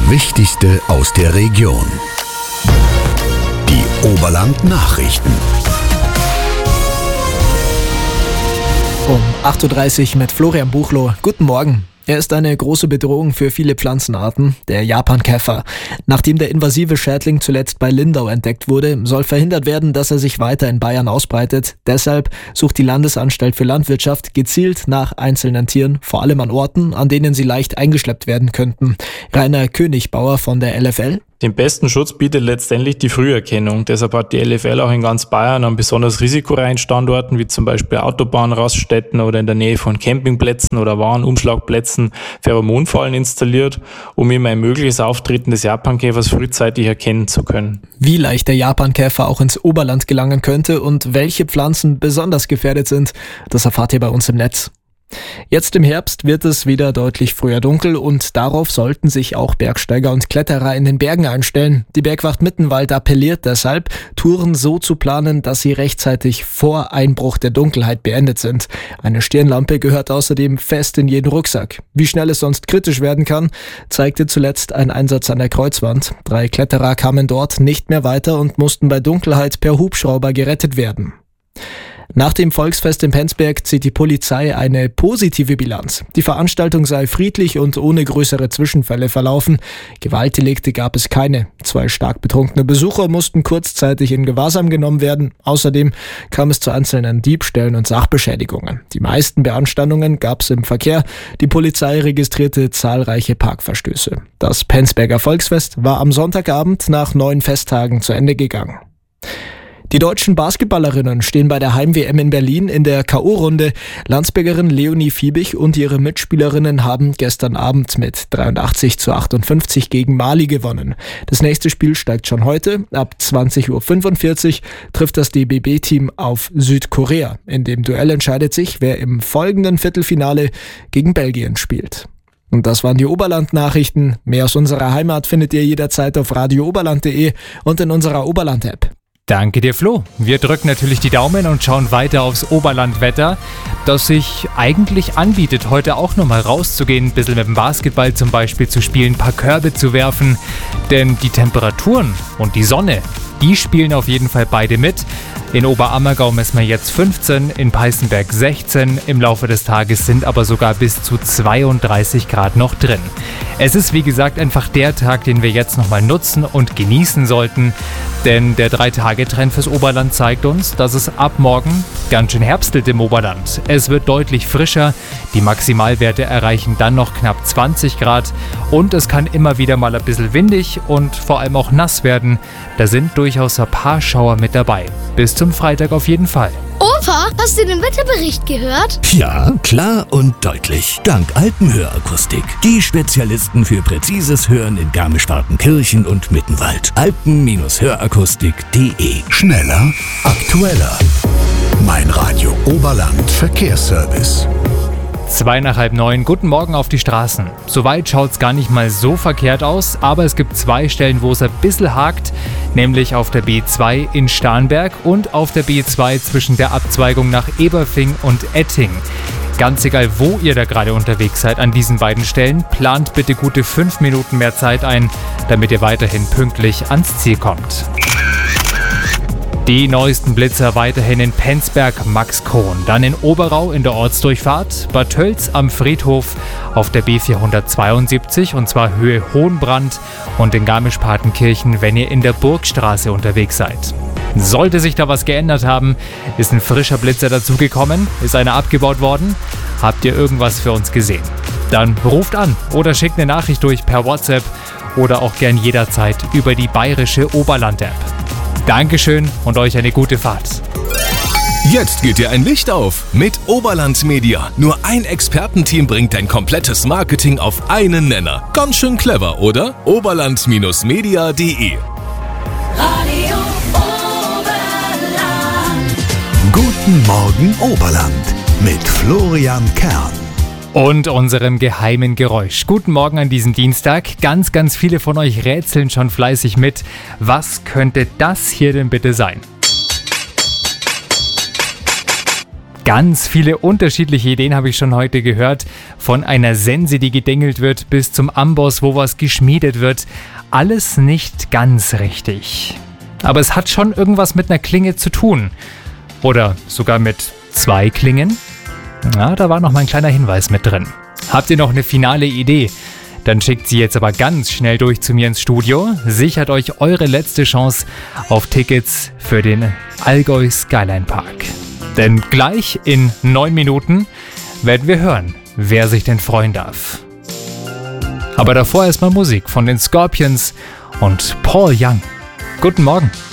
Wichtigste aus der Region. Die Oberland-Nachrichten. Um 8.30 Uhr mit Florian Buchloh. Guten Morgen. Er ist eine große Bedrohung für viele Pflanzenarten, der Japankäfer. Nachdem der invasive Schädling zuletzt bei Lindau entdeckt wurde, soll verhindert werden, dass er sich weiter in Bayern ausbreitet. Deshalb sucht die Landesanstalt für Landwirtschaft gezielt nach einzelnen Tieren, vor allem an Orten, an denen sie leicht eingeschleppt werden könnten. Rainer Königbauer von der LFL. Den besten Schutz bietet letztendlich die Früherkennung. Deshalb hat die LFL auch in ganz Bayern an besonders risikoreichen Standorten, wie zum Beispiel Autobahnraststätten oder in der Nähe von Campingplätzen oder Warenumschlagplätzen, Pheromonfallen installiert, um eben ein mögliches Auftreten des Japankäfers frühzeitig erkennen zu können. Wie leicht der Japankäfer auch ins Oberland gelangen könnte und welche Pflanzen besonders gefährdet sind, das erfahrt ihr bei uns im Netz. Jetzt im Herbst wird es wieder deutlich früher dunkel und darauf sollten sich auch Bergsteiger und Kletterer in den Bergen einstellen. Die Bergwacht Mittenwald appelliert deshalb, Touren so zu planen, dass sie rechtzeitig vor Einbruch der Dunkelheit beendet sind. Eine Stirnlampe gehört außerdem fest in jeden Rucksack. Wie schnell es sonst kritisch werden kann, zeigte zuletzt ein Einsatz an der Kreuzwand. 3 Kletterer kamen dort nicht mehr weiter und mussten bei Dunkelheit per Hubschrauber gerettet werden. Nach dem Volksfest in Penzberg zieht die Polizei eine positive Bilanz. Die Veranstaltung sei friedlich und ohne größere Zwischenfälle verlaufen. Gewaltdelikte gab es keine. 2 stark betrunkene Besucher mussten kurzzeitig in Gewahrsam genommen werden. Außerdem kam es zu einzelnen Diebstählen und Sachbeschädigungen. Die meisten Beanstandungen gab es im Verkehr. Die Polizei registrierte zahlreiche Parkverstöße. Das Penzberger Volksfest war am Sonntagabend nach 9 Festtagen zu Ende gegangen. Die deutschen Basketballerinnen stehen bei der Heim-WM in Berlin in der K.O.-Runde. Landsbergerin Leonie Fiebig und ihre Mitspielerinnen haben gestern Abend mit 83:58 gegen Mali gewonnen. Das nächste Spiel steigt schon heute. Ab 20:45 Uhr trifft das DBB-Team auf Südkorea. In dem Duell entscheidet sich, wer im folgenden Viertelfinale gegen Belgien spielt. Und das waren die Oberland-Nachrichten. Mehr aus unserer Heimat findet ihr jederzeit auf radiooberland.de und in unserer Oberland-App. Danke dir, Flo. Wir drücken natürlich die Daumen und schauen weiter aufs Oberlandwetter, das sich eigentlich anbietet, heute auch nochmal rauszugehen, ein bisschen mit dem Basketball zum Beispiel zu spielen, ein paar Körbe zu werfen. Denn die Temperaturen und die Sonne, die spielen auf jeden Fall beide mit. In Oberammergau messen wir jetzt 15, in Peißenberg 16. Im Laufe des Tages sind aber sogar bis zu 32 Grad noch drin. Es ist wie gesagt einfach der Tag, den wir jetzt nochmal nutzen und genießen sollten. Denn der 3-Tage-Trend fürs Oberland zeigt uns, dass es ab morgen ganz schön herbstelt im Oberland. Es wird deutlich frischer, die Maximalwerte erreichen dann noch knapp 20 Grad und es kann immer wieder mal ein bisschen windig und vor allem auch nass werden. Da sind durchaus ein paar Schauer mit dabei. Bis zum Freitag auf jeden Fall. Opa, hast du den Wetterbericht gehört? Ja, klar und deutlich. Dank Alpenhörakustik. Die Spezialisten für präzises Hören in Garmisch-Partenkirchen und Mittenwald. Alpen-Hörakustik.de. Schneller, aktueller. Mein Radio Oberland Verkehrsservice. 8:02. Guten Morgen auf die Straßen. Soweit schaut's gar nicht mal so verkehrt aus, aber es gibt 2 Stellen, wo es ein bisschen hakt, nämlich auf der B2 in Starnberg und auf der B2 zwischen der Abzweigung nach Eberfing und Etting. Ganz egal, wo ihr da gerade unterwegs seid an diesen beiden Stellen, plant bitte gute 5 Minuten mehr Zeit ein, damit ihr weiterhin pünktlich ans Ziel kommt. Die neuesten Blitzer weiterhin in Penzberg, Max Kohn, dann in Oberau in der Ortsdurchfahrt, Bad Tölz am Friedhof auf der B472 und zwar Höhe Hohenbrand und in Garmisch-Partenkirchen, wenn ihr in der Burgstraße unterwegs seid. Sollte sich da was geändert haben, ist ein frischer Blitzer dazugekommen, ist einer abgebaut worden, habt ihr irgendwas für uns gesehen? Dann ruft an oder schickt eine Nachricht durch per WhatsApp oder auch gern jederzeit über die bayerische Oberland-App. Dankeschön und euch eine gute Fahrt. Jetzt geht dir ein Licht auf mit Oberland Media. Nur ein Expertenteam bringt dein komplettes Marketing auf einen Nenner. Ganz schön clever, oder? Oberland-media.de. Radio Oberland. Guten Morgen Oberland mit Florian Kern. Und unserem geheimen Geräusch. Guten Morgen an diesem Dienstag. Ganz viele von euch rätseln schon fleißig mit. Was könnte das hier denn bitte sein? Ganz viele unterschiedliche Ideen habe ich schon heute gehört. Von einer Sense, die gedengelt wird, bis zum Amboss, wo was geschmiedet wird. Alles nicht ganz richtig. Aber es hat schon irgendwas mit einer Klinge zu tun. Oder sogar mit 2 Klingen. Na, da war noch mal ein kleiner Hinweis mit drin. Habt ihr noch eine finale Idee? Dann schickt sie jetzt aber ganz schnell durch zu mir ins Studio. Sichert euch eure letzte Chance auf Tickets für den Allgäu Skyline Park. Denn gleich in 9 Minuten werden wir hören, wer sich denn freuen darf. Aber davor erstmal Musik von den Scorpions und Paul Young. Guten Morgen.